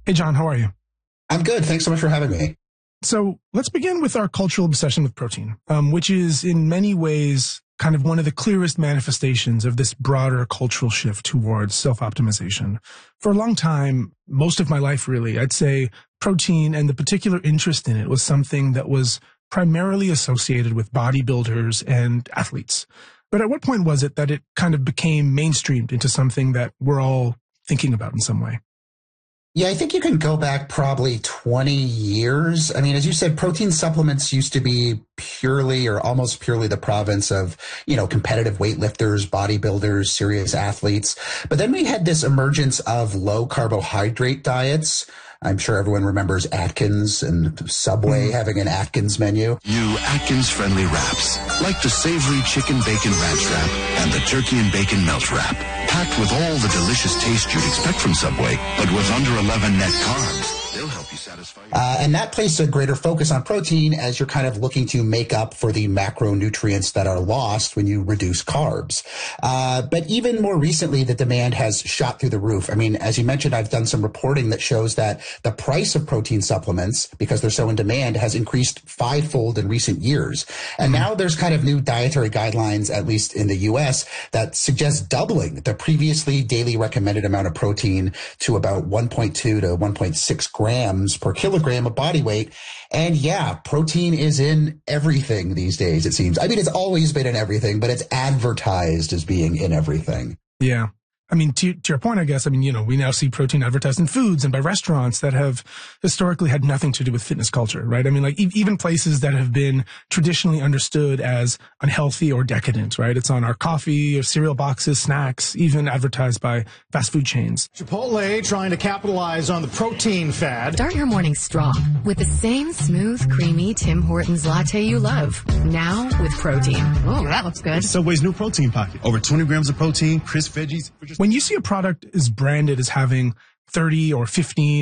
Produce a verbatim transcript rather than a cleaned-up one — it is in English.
Hey, John, how are you? I'm good. Thanks so much for having me. So let's begin with our cultural obsession with protein, um, which is in many ways kind of one of the clearest manifestations of this broader cultural shift towards self-optimization. For a long time, most of my life really, I'd say protein and the particular interest in it was something that was primarily associated with bodybuilders and athletes. But at what point was it that it kind of became mainstreamed into something that we're all thinking about in some way? Yeah, I think you can go back probably twenty years. I mean, as you said, protein supplements used to be purely or almost purely the province of, you know, competitive weightlifters, bodybuilders, serious athletes. But then we had this emergence of low carbohydrate diets. I'm sure everyone remembers Atkins and Subway mm. having an Atkins menu. New Atkins-friendly wraps, like the savory chicken bacon ranch wrap and the turkey and bacon melt wrap. Packed with all the delicious taste you'd expect from Subway, but with under eleven net carbs. They'll help you satisfy your... Uh, and that placed a greater focus on protein as you're kind of looking to make up for the macronutrients that are lost when you reduce carbs. Uh, but even more recently, the demand has shot through the roof. I mean, as you mentioned, I've done some reporting that shows that the price of protein supplements, because they're so in demand, has increased fivefold in recent years. And mm-hmm. now there's kind of new dietary guidelines, at least in the U S, that suggest doubling the previously daily recommended amount of protein to about one point two to one point six grams per kilogram of body weight. And yeah, protein is in everything these days, it seems. I mean, it's always been in everything, but it's advertised as being in everything. Yeah. I mean, to, to your point, I guess, I mean, you know, we now see protein advertised in foods and by restaurants that have historically had nothing to do with fitness culture, right? I mean, like e- even places that have been traditionally understood as unhealthy or decadent, right? It's on our coffee or cereal boxes, snacks, even advertised by fast food chains. Chipotle trying to capitalize on the protein fad. Start your morning strong with the same smooth, creamy Tim Hortons latte you love. Now with protein. Oh, that looks good. Subway's new protein pocket. Over twenty grams of protein, crisp veggies. When you see a product is branded as having thirty or fifteen